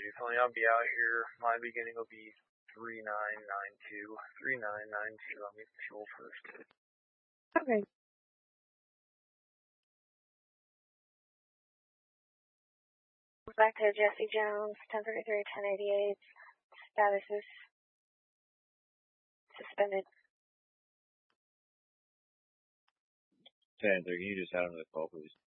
Tony, I'll be out here. My beginning will be 3992. 3992. I'll get the fuel first. Okay. Back to Jesse Jones, 1033, 1088. Status is suspended. 10-3, can you just have another call, please?